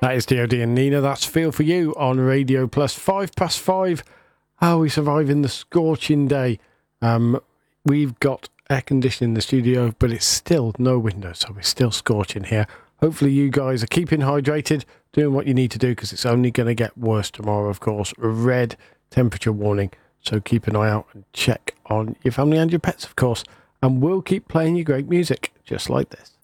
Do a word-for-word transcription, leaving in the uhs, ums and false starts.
That is D O D and Nina. That's Feel For You on Radio Plus. Five past five. Oh, we survive in the scorching day. Um, we've got air conditioning in the studio, but it's still no windows, so we're still scorching here. Hopefully you guys are keeping hydrated, doing what you need to do, because it's only going to get worse tomorrow, of course. Red temperature warning, so keep an eye out and check on your family and your pets, of course. And we'll keep playing you great music, just like this.